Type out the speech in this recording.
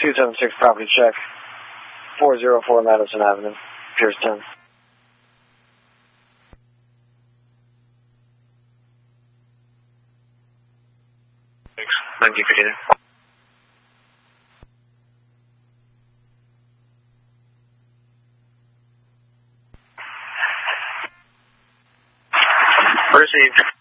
276 property check. 404 Madison Avenue, Pierce 10. Thanks. 1959. Received.